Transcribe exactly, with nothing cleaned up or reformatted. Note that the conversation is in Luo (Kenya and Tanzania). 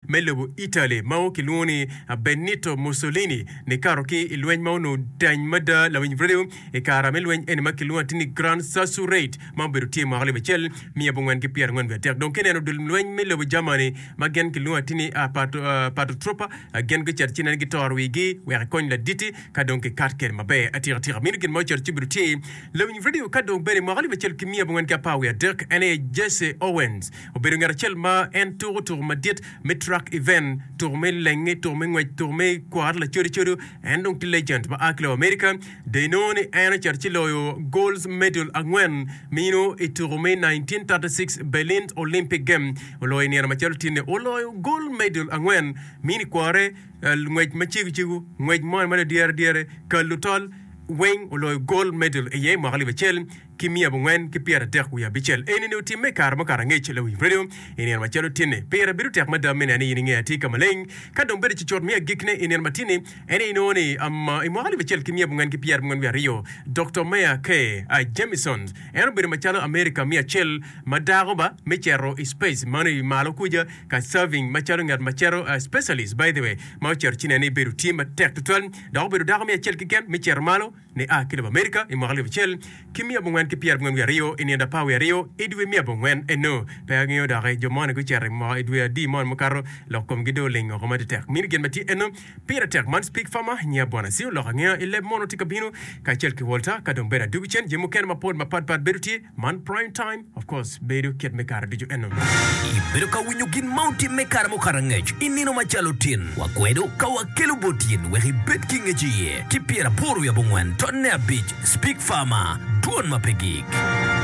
melobo Italy mao kiluni Benito Mussolini ne karo ki ilwen mao no dan mada la win video e kara melwen en makilua tini Grand Sasurate mamberu tie mahali bechel mia bongwan ki pierre ngon vetek donc keneno dul lwen melobo Germany magen kilua tini a pato pato tropa gen ko cherchina gi torwi gi we kon la diti ka donc kat ken mabe atira tira min gen mo cherchi bruti la win video ka donc bere mahali bechel ki mia bongwan ka pawe Dirk ene Jesse Owens oberu ngara chel ma en tour tour ma dit metrak event tour me lenge tour me ngwe tour me kwar la chori chori en donc legend ba aklo America de noni ene cherchi loyo gold medal angwen mino e tour me nineteen thirty-six Berlin Olympic game oloy ni ma cherchi ne oloy gold medal angwen mini kware ngwe ma chigu chigu ngwe mo ma diere diere kalutol wing oloy gold medal e ye mo hali bechel kimia bongwen ki piara tek uya bichel eni ne utimme kar mo kara ngech le video eni ma chelo tine piara biru tek madam mena ni ni ngati kamaleng kadon beri chichor mia gikne eni ma tine eni no ni am imo hali bichel kimia bongwen ki piara bongwen wi rio Doctor Maya K a Jameson eno beri ma chelo America mia chel madago ba mechero space mani malo kuja ka serving ma chelo ngat ma chero specialist by the way ma cher chine ni biru team tek tutwan dago biru dago mia chel kiken mecher malo ne a kile America imo hali bichel kimia bongwen ki piar bongwen rio eni da pawe rio edwe mia bongwen eno pangyo da re jomone ko chere mo edwe di mon mo karo lo kom gido lengo ko mate tek min gen mati eno pira tek man speak fama nya bona si lo ngya ile mono tikabino ka chelki volta ka don bera dugu chen jemu ken ma pod ma pad pad beruti man prime time of course beru ket me kar dijo eno i beru ka winyo gin mountain me kar mo karangech inino ma chalotin wa kwedo ka wa kelubotin we ribet kingeji ki pira poru ya bongwen tonne beach speak fama Tuan mapegik.